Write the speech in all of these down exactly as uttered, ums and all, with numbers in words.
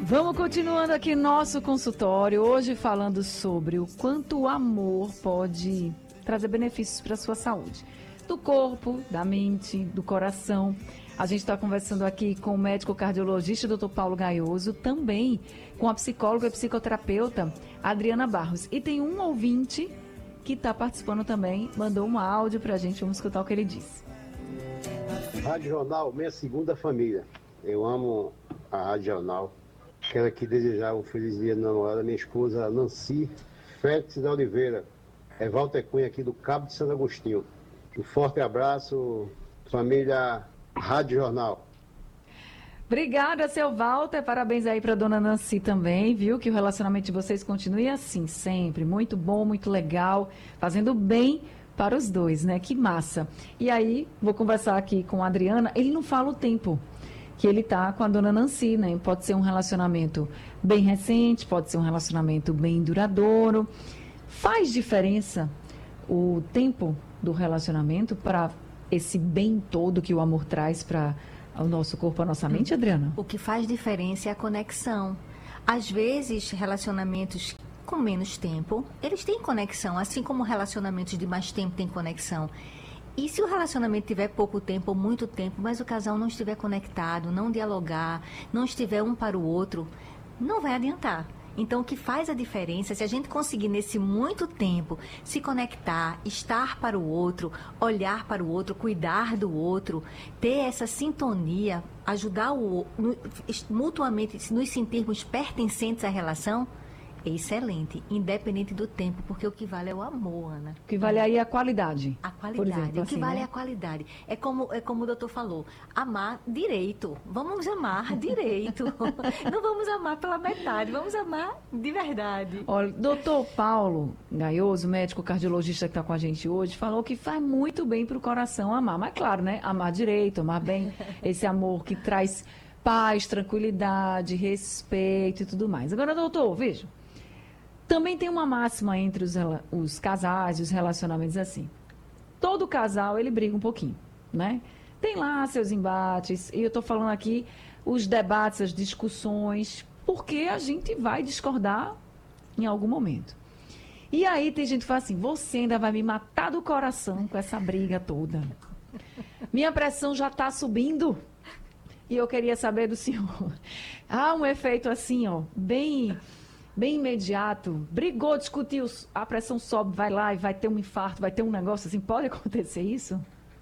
Vamos continuando aqui nosso consultório, hoje falando sobre o quanto o amor pode trazer benefícios para a sua saúde. Do corpo, da mente, do coração. A gente está conversando aqui com o médico cardiologista, doutor Paulo Gaioso, também com a psicóloga e psicoterapeuta Adriana Barros. E tem um ouvinte que está participando também, mandou um áudio para a gente, vamos escutar o que ele disse. Rádio Jornal, minha segunda família. Eu amo a Rádio Jornal. Quero aqui desejar um feliz dia na namorada, minha esposa Nancy Félix da Oliveira. É Walter Cunha aqui do Cabo de Santo Agostinho. Um forte abraço, família Rádio Jornal. Obrigada, seu Walter. Parabéns aí para dona Nancy também, viu? Que o relacionamento de vocês continue assim, sempre. Muito bom, muito legal, fazendo bem para os dois, né? Que massa. E aí, vou conversar aqui com a Adriana. Ele não fala o tempo que ele tá com a dona Nancy, né? Pode ser um relacionamento bem recente, pode ser um relacionamento bem duradouro. Faz diferença o tempo do relacionamento para esse bem todo que o amor traz para o nosso corpo, a nossa mente, Adriana? O que faz diferença é a conexão. Às vezes, relacionamentos com menos tempo, eles têm conexão, assim como relacionamentos de mais tempo têm conexão. E se o relacionamento tiver pouco tempo ou muito tempo, mas o casal não estiver conectado, não dialogar, não estiver um para o outro, não vai adiantar. Então, o que faz a diferença, se a gente conseguir nesse muito tempo se conectar, estar para o outro, olhar para o outro, cuidar do outro, ter essa sintonia, ajudar o mutuamente, nos sentirmos pertencentes à relação, é excelente, independente do tempo, porque o que vale é o amor, Ana. O que vale aí é a qualidade. A qualidade, exemplo, o que assim, vale né? é a qualidade. É como, é como o doutor falou, amar direito. Vamos amar direito. Não vamos amar pela metade, vamos amar de verdade. Olha, doutor Paulo Gaioso, médico cardiologista que está com a gente hoje, falou que faz muito bem para o coração amar. Mas claro, né? Amar direito, amar bem, esse amor que traz paz, tranquilidade, respeito e tudo mais. Agora, doutor, veja. Também tem uma máxima entre os, os casais, os relacionamentos assim. Todo casal, ele briga um pouquinho, né? Tem lá seus embates, e eu estou falando aqui os debates, as discussões, porque a gente vai discordar em algum momento. E aí tem gente que fala assim, você ainda vai me matar do coração com essa briga toda. Minha pressão já está subindo. E eu queria saber do senhor. Há um efeito assim, ó, bem... bem imediato, brigou, discutiu, a pressão sobe, vai lá e vai ter um infarto, vai ter um negócio assim, pode acontecer isso?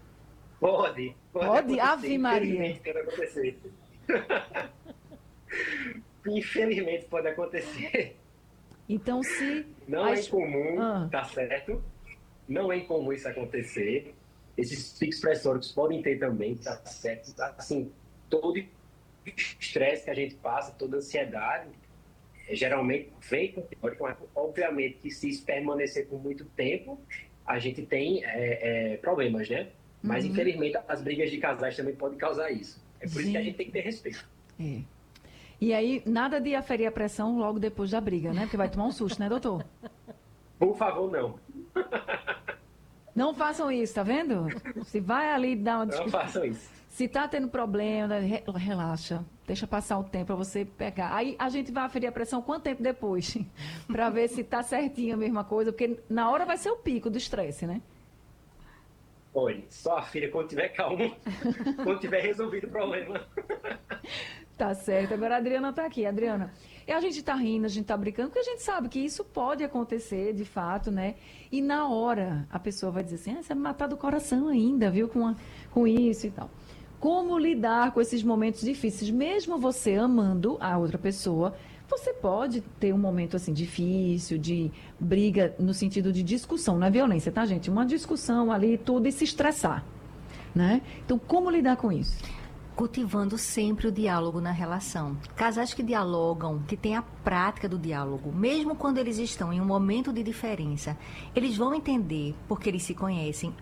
Pode, pode, pode Ave Maria. Infelizmente pode acontecer. Infelizmente pode acontecer. Então se... Não as... é incomum, ah. tá certo? Não é incomum isso acontecer. Esses picos pressóricos podem ter também, tá certo? Assim, todo estresse que a gente passa, toda ansiedade, geralmente vem com teórico, mas obviamente que se isso permanecer por muito tempo, a gente tem é, é, problemas, né? Mas, uhum. infelizmente, as brigas de casais também podem causar isso. É por Sim. isso que a gente tem que ter respeito. É. E aí, nada de aferir a pressão logo depois da briga, né? Porque vai tomar um susto, né, doutor? Por favor, não. Não façam isso, tá vendo? Se vai ali dar uma discussão... Não façam isso. Se tá tendo problema, relaxa, deixa passar o tempo para você pegar. Aí a gente vai aferir a pressão quanto tempo depois? Para ver se tá certinho a mesma coisa, porque na hora vai ser o pico do estresse, né? Olha, só afira quando tiver calmo, quando tiver resolvido o problema. Tá certo. Agora a Adriana tá aqui. Adriana, e a gente tá rindo, a gente tá brincando, porque a gente sabe que isso pode acontecer, de fato, né? E na hora a pessoa vai dizer assim, ah, você vai me matar do coração ainda, viu, com, a, com isso e tal. Como lidar com esses momentos difíceis? Mesmo você amando a outra pessoa, você pode ter um momento assim difícil, de briga, no sentido de discussão, não é violência, tá, gente? Uma discussão ali, tudo, e se estressar, né? Então, como lidar com isso? Cultivando sempre o diálogo na relação. Casais que dialogam, que têm a prática do diálogo, mesmo quando eles estão em um momento de diferença, eles vão entender, porque eles se conhecem,